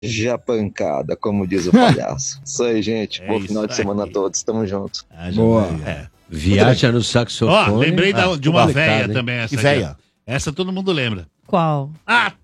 já pancada, como diz o palhaço. Isso aí, gente. Bom isso final de semana aí. a todos. Tamo junto. Boa. Viaja no saxofone. Lembrei de uma complicado, véia hein? também. Essa Que aqui, véia? ó. Essa todo mundo lembra. Qual? A